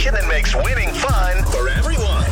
station that makes winning fun for everyone.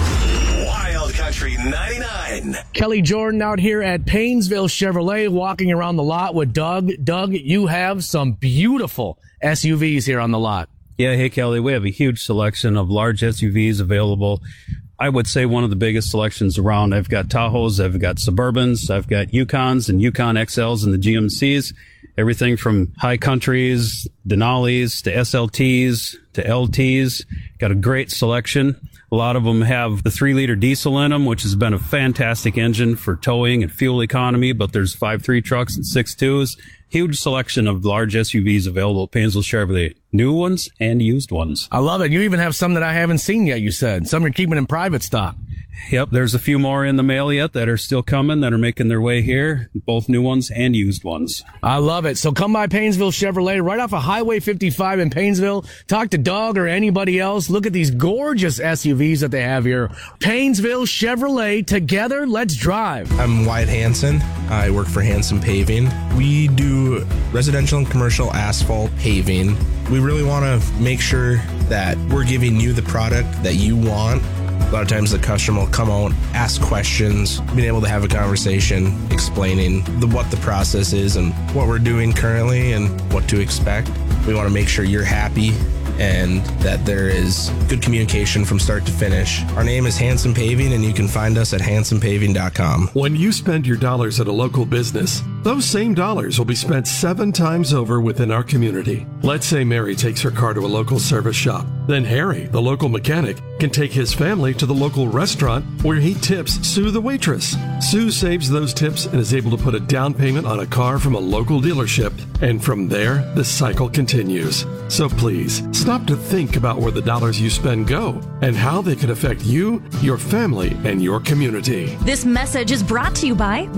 Wild Country 99. Kelly Jordan out here at Painesville Chevrolet, walking around the lot with Doug. Doug, you have some beautiful SUVs here on the lot. Yeah, hey, Kelly, we have a huge selection of large SUVs available. I would say one of the biggest selections around. I've got Tahoes, I've got Suburbans, I've got Yukons and Yukon XLs and the GMCs. Everything from High Countries, Denali's, to SLTs, to LTs. Got a great selection. A lot of them have the 3-liter diesel in them, which has been a fantastic engine for towing and fuel economy, but there's 5.3 trucks and 6.2s. Huge selection of large SUVs available at Painesville Chevrolet. New ones and used ones. I love it. You even have some that I haven't seen yet, you said. Some you're keeping in private stock. Yep, there's a few more in the mail yet that are still coming, that are making their way here, both new ones and used ones. I love it. So come by Painesville Chevrolet right off of Highway 55 in Painesville. Talk to Doug or anybody else. Look at these gorgeous SUVs that they have here. Painesville Chevrolet, together, let's drive. I'm Wyatt Hansen. I work for Hansen Paving. We do residential and commercial asphalt paving. We really want to make sure that we're giving you the product that you want. A lot of times the customer will come out, ask questions, being able to have a conversation, explaining what the process is and what we're doing currently and what to expect. We want to make sure you're happy and that there is good communication from start to finish. Our name is Hansen Paving, and you can find us at hansenpaving.com. When you spend your dollars at a local business, those same dollars will be spent 7 times over within our community. Let's say Mary takes her car to a local service shop. Then Harry, the local mechanic, can take his family to the local restaurant where he tips Sue the waitress. Sue saves those tips and is able to put a down payment on a car from a local dealership. And from there, the cycle continues. So please, stop to think about where the dollars you spend go and how they could affect you, your family, and your community. This message is brought to you by